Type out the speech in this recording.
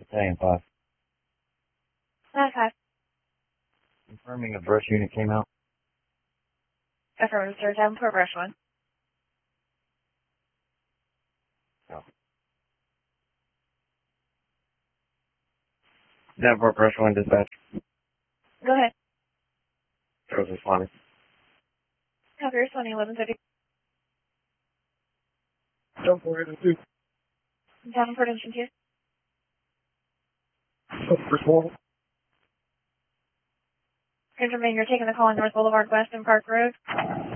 Battalion 5. 9-5. Confirming a brush unit came out. Affirmative, sir. 7 for brush 1. Oh. Denver brush 1 dispatch. Go ahead. Charles responding. Copy, responding 11:30. Jump for it, 2. Down for attention 2. Respond. Confirming you're taking the call on North Boulevard West and Park Road.